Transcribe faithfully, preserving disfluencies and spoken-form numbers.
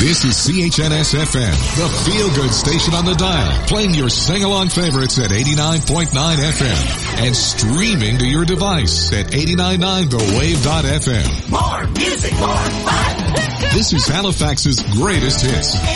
This is C H N S F M, the feel-good station on the dial, playing your sing-along favorites at eighty-nine point nine F M and streaming to your device at eight nine nine the wave dot f m. More music, more fun. This is Halifax's greatest hits.